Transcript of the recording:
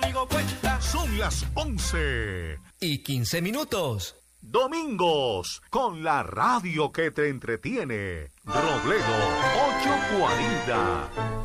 conmigo cuenta. Son las 11:15. Domingos, con la radio que te entretiene. Robledo 840.